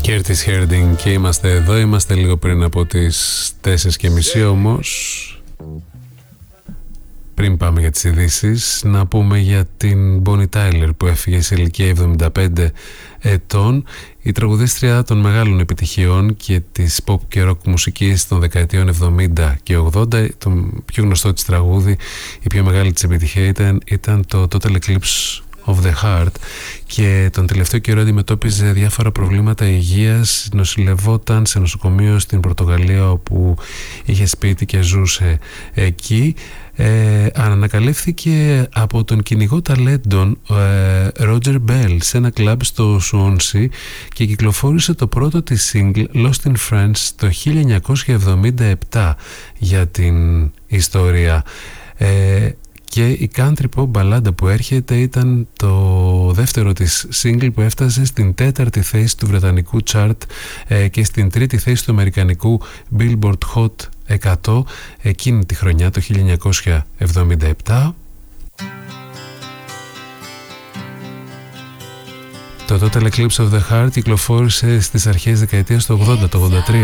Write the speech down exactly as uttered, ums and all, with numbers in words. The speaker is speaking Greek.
Curtis Harding και είμαστε εδώ, είμαστε λίγο πριν από τις τέσσερις και μισή όμως. Πριν πάμε για τις ειδήσεις, να πούμε για την Bonnie Tyler που έφυγε σε ηλικία εβδομήντα πέντε ετών. Η τραγουδίστρια των μεγάλων επιτυχιών και της pop και rock μουσικής των δεκαετιών εβδομήντα και ογδόντα. Το πιο γνωστό της τραγούδι, η πιο μεγάλη της επιτυχία ήταν, ήταν το Total Eclipse of the Heart, και τον τελευταίο καιρό αντιμετώπιζε διάφορα προβλήματα υγείας. Νοσηλευόταν σε νοσοκομείο στην Πορτογαλία, όπου είχε σπίτι και ζούσε εκεί. Ε, ανακαλύφθηκε από τον κυνηγό ταλέντων ε, Roger Bell σε ένα κλαμπ στο Swansea και κυκλοφόρησε το πρώτο της single Lost in France το χίλια εννιακόσια εβδομήντα επτά για την ιστορία. Ε, και η country pop μπαλάντα που έρχεται ήταν το δεύτερο της single που έφτασε στην τέταρτη θέση του βρετανικού chart ε, και στην τρίτη θέση του αμερικανικού Billboard Hot εκατό εκείνη τη χρονιά, το χίλια εννιακόσια εβδομήντα επτά. Το Total Eclipse of the Heart κυκλοφόρησε στις αρχές δεκαετίας του ογδόντα, το ογδόντα τρία.